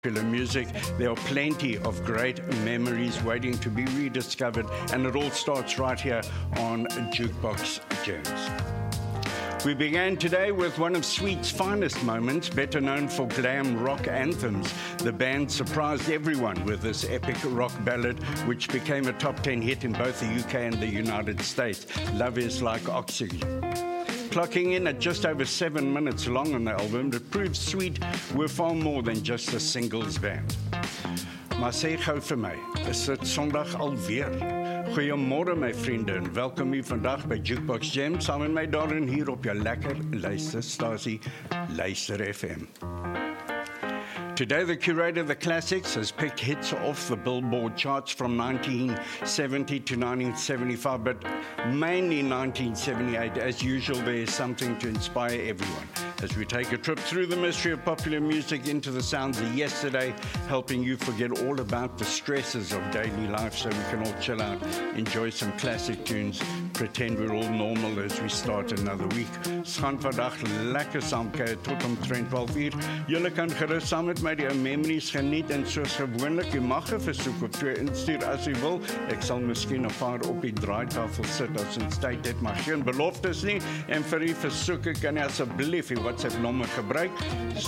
popular music. There are plenty of great memories waiting to be rediscovered, and it all starts right here on Jukebox Gems. We began today with one of Sweet's finest moments, better known for glam rock anthems. The band surprised everyone with this epic rock ballad, which became a top 10 hit in both the UK and the United States. Love is Like Oxygen. Clocking in at just over 7 minutes long on the album, it proves Sweet were far more than just a singles band. Maar sê gou vir my, is dit Sondag alweer? Goeiemôre my vriende en welkom hier vandag by Jukebox Gems saam met my daarin hier op jou lekker luisterstasie Luister FM. Today, the curator of the classics has picked hits off the Billboard charts from 1970 to 1975, but mainly 1978. As usual, there is something to inspire everyone as we take a trip through the mystery of popular music into the sounds of yesterday, helping you forget all about the stresses of daily life so we can all chill out, enjoy some classic tunes, pretend we're all normal as we start another week. Ons gaan vandag lekker saamkuier tot omtrent 12 uur. Julle kan gerus saam met my die memories geniet en soos gewoonlik, jy mag 'n versoek of twee instuur as jy wil. Ek sal miskien 'n paar op die draaitafel sit as ons tyd het, maar geen beloftes nie. En vir die versoeke kan jy asseblief die WhatsApp nommer gebruik. Dis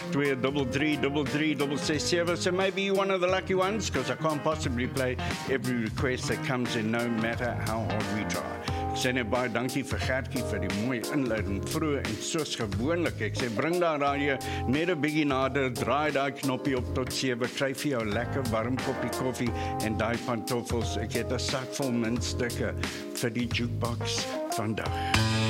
082333367. So maybe you're one of the lucky ones, because I can't possibly play every request that comes in, no matter how hard we try. Ek sê net baie dankie vir Gertjie vir die mooi inleiding vroeg en soos gewoonlik. Ek sê bring daar radio net 'n bietjie nader, draai daai knoppie op tot 7, kry vir jou lekker warm koppie koffie en daai pantoffels. Ek het 'n sak vol muntstukke vir die jukebox vandag.